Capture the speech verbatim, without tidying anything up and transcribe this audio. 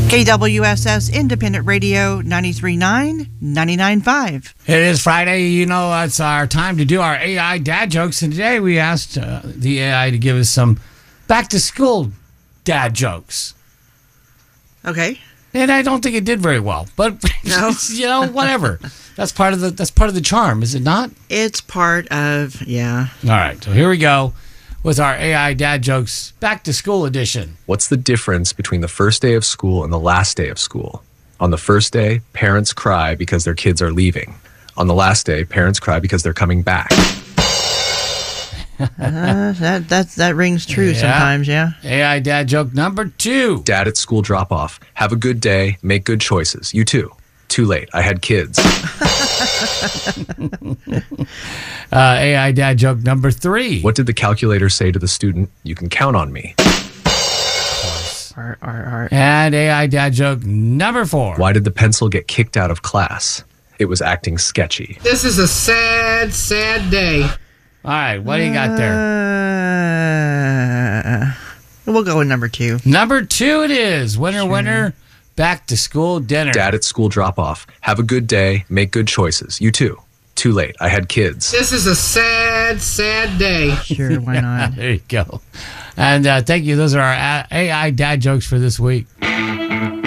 K W S S Independent Radio ninety-three point nine, ninety-nine point five. It is Friday. You know, it's our time to do our A I dad jokes. And today we asked uh, the A I to give us some back to school dad jokes. Okay. And I don't think it did very well, but No. you know, whatever. That's part of the that's part of the charm, is it not? It's part of, yeah. All right. So here we go with our A I dad jokes back to school edition. What's the difference between the first day of school and the last day of school? On the first day, parents cry because their kids are leaving. On the last day, parents cry because they're coming back. Uh, that that that rings true Yeah. sometimes, yeah. A I dad joke number two. Dad at school drop off. Have a good day. Make good choices. You too. Too late. I had kids. Uh, A I dad joke number three. What did the calculator say to the student? You can count on me. Art, art, art. And A I dad joke number four. Why did the pencil get kicked out of class? It was acting sketchy. This is a sad, sad day. All right, what do you got there? Uh, we'll go with number two. Number two it is. Winner, winner, back to school dinner. Dad at school drop off. Have a good day. Make good choices. You too. Too late. I had kids. This is a sad, sad day. Sure, why not? There you go. And uh, thank you. Those are our A I dad jokes for this week.